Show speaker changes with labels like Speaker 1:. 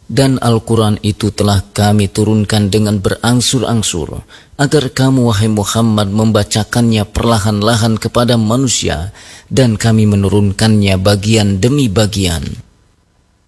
Speaker 1: Dan Al-Quran itu telah kami turunkan dengan berangsur-angsur, agar kamu wahai Muhammad membacakannya perlahan-lahan kepada manusia, dan kami menurunkannya bagian demi bagian.